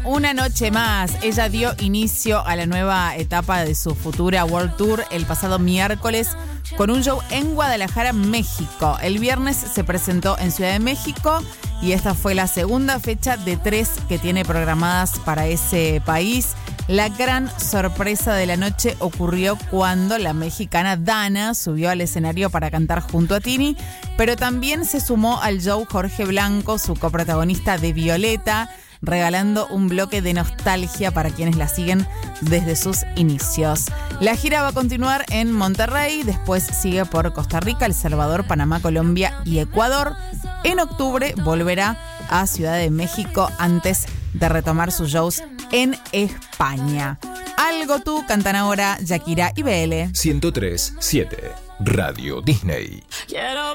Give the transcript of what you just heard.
Una noche más. Ella dio inicio a la nueva etapa de su futura World Tour el pasado miércoles con un show en Guadalajara, México. El viernes se presentó en Ciudad de México y esta fue la segunda fecha de 3 que tiene programadas para ese país. La gran sorpresa de la noche ocurrió cuando la mexicana Dana subió al escenario para cantar junto a Tini, pero también se sumó al show Jorge Blanco, su coprotagonista de Violeta, regalando un bloque de nostalgia para quienes la siguen desde sus inicios. La gira va a continuar en Monterrey, después sigue por Costa Rica, El Salvador, Panamá, Colombia y Ecuador. En octubre volverá a Ciudad de México antes de retomar sus shows en España. Algo tú cantan ahora Shakira y BL. 103.7 Radio Disney.